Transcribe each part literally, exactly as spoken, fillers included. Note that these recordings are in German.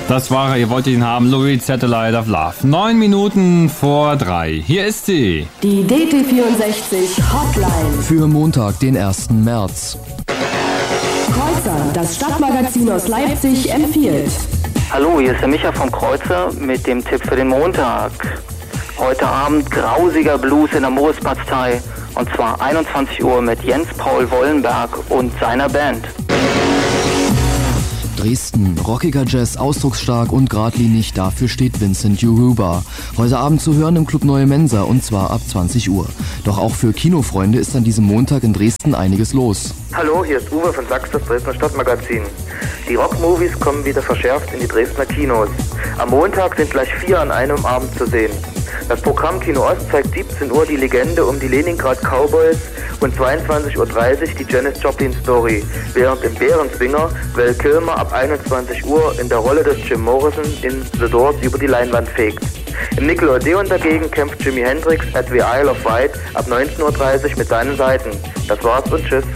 Das war er, ihr wollt ihn haben, Louis Satellite of Love. Neun Minuten vor drei. Hier ist sie. Die D T vierundsechzig Hotline. Für Montag, den ersten März. Kreuzer, das Stadtmagazin aus Leipzig, empfiehlt. Hallo, hier ist der Micha vom Kreuzer mit dem Tipp für den Montag. Heute Abend grausiger Blues in der Moritzbastei. Und zwar einundzwanzig Uhr mit Jens Paul Wollenberg und seiner Band. Dresden, rockiger Jazz, ausdrucksstark und geradlinig, dafür steht Vincent Yoruba. Heute Abend zu hören im Club Neue Mensa und zwar ab zwanzig Uhr. Doch auch für Kinofreunde ist an diesem Montag in Dresden einiges los. Hallo, hier ist Uwe von Sachs, das Dresdner Stadtmagazin. Die Rockmovies kommen wieder verschärft in die Dresdner Kinos. Am Montag sind gleich vier an einem Abend zu sehen. Das Programm Kino Ost zeigt siebzehn Uhr die Legende um die Leningrad Cowboys und zweiundzwanzig Uhr dreißig die Janis Joplin Story, während im Bärenzwinger Val Kilmer ab einundzwanzig Uhr in der Rolle des Jim Morrison in The Doors über die Leinwand fegt. Im Nickelodeon dagegen kämpft Jimi Hendrix at the Isle of Wight ab neunzehn Uhr dreißig mit seinen Seiten. Das war's und tschüss.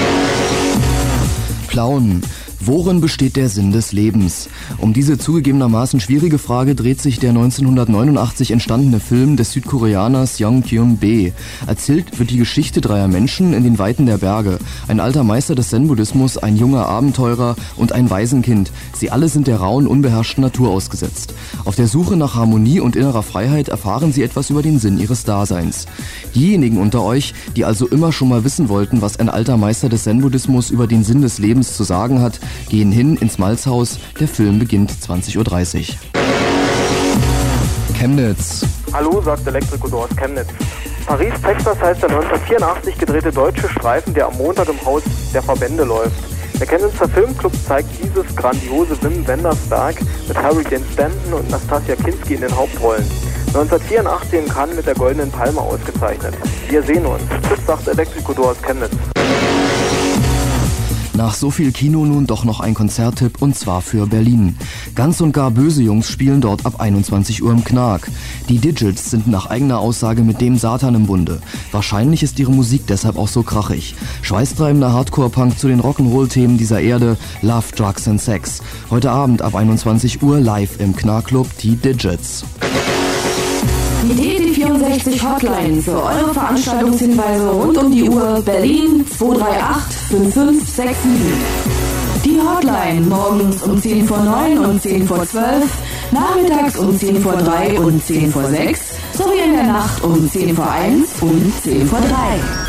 Clown. Worin besteht der Sinn des Lebens? Um diese zugegebenermaßen schwierige Frage dreht sich der neunzehnhundertneunundachtzig entstandene Film des Südkoreaners Young Kyun-bae. Erzählt wird die Geschichte dreier Menschen in den Weiten der Berge. Ein alter Meister des Zen-Buddhismus, ein junger Abenteurer und ein Waisenkind. Sie alle sind der rauen, unbeherrschten Natur ausgesetzt. Auf der Suche nach Harmonie und innerer Freiheit erfahren sie etwas über den Sinn ihres Daseins. Diejenigen unter euch, die also immer schon mal wissen wollten, was ein alter Meister des Zen-Buddhismus über den Sinn des Lebens zu sagen hat, gehen hin ins Malzhaus. Der Film beginnt zwanzig Uhr dreißig. Chemnitz. Hallo, sagt Elektrico aus Chemnitz. Paris, Texas heißt der neunzehnhundertvierundachtzig gedrehte deutsche Streifen, der am Montag im Haus der Verbände läuft. Der Chemnitzer Filmclub zeigt dieses grandiose Wim Wenders Werk mit Harry Dean Stanton und Nastassja Kinski in den Hauptrollen. neunzehnhundertvierundachtzig in Cannes mit der Goldenen Palme ausgezeichnet. Wir sehen uns. Tschüss, sagt Elektrico aus Chemnitz. Nach so viel Kino nun doch noch ein Konzerttipp und zwar für Berlin. Ganz und gar böse Jungs spielen dort ab einundzwanzig Uhr im Knark. Die Digits sind nach eigener Aussage mit dem Satan im Bunde. Wahrscheinlich ist ihre Musik deshalb auch so krachig. Schweißtreibender Hardcore-Punk zu den Rock'n'Roll-Themen dieser Erde, Love, Drugs and Sex. Heute Abend ab einundzwanzig Uhr live im Knark-Club die Digits. Die D T vierundsechzig Hotline für eure Veranstaltungshinweise rund um die Uhr Berlin zwei drei acht fünf fünf sechs sieben. Die Hotline morgens um zehn vor neun und zehn vor zwölf, nachmittags um zehn vor drei und zehn vor sechs sowie in der Nacht um zehn vor eins und zehn vor drei.